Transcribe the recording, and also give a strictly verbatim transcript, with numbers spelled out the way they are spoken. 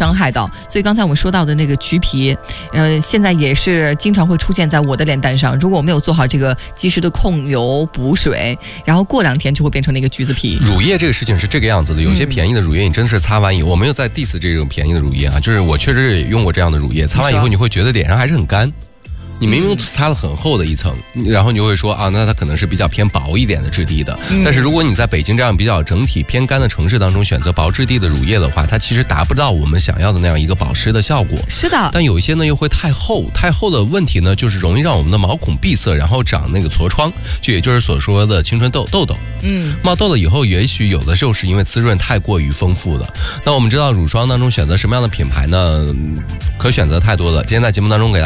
伤害到。所以刚才我们说到的那个橘皮，呃，现在也是经常会出现在我的脸蛋上。如果我没有做好这个及时的控油补水，然后过两天就会变成那个橘子皮。 乳液这个事情是这个样子的，有些便宜的乳液你真的是擦完以后，我没有在 diss 这种便宜的乳液啊，就是我确实也用过这样的乳液，擦完以后你会觉得脸上还是很干。你明明擦了很厚的一层，然后你就会说啊，那它可能是比较偏薄一点的质地的。嗯、但是如果你在北京这样比较整体偏干的城市当中选择薄质地的乳液的话，它其实达不到我们想要的那样一个保湿的效果。 是的。 但有一些呢又会太厚，太厚的问题呢就是容易让我们的毛孔闭塞，然后长那个痤疮，就也就是所说的青春痘痘痘。嗯，冒痘了以后，也许有的时候是因为滋润太过于丰富了。那我们知道乳霜当中选择什么样的品牌呢？可选择太多了。今天在节目当中给大家